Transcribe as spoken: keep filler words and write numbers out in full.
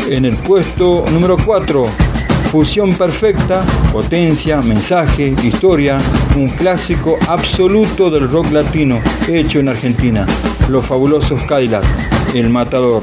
En el puesto número cuatro, fusión perfecta, potencia, mensaje, historia, un clásico absoluto del rock latino hecho en Argentina, Los Fabulosos Cadillacs, El Matador.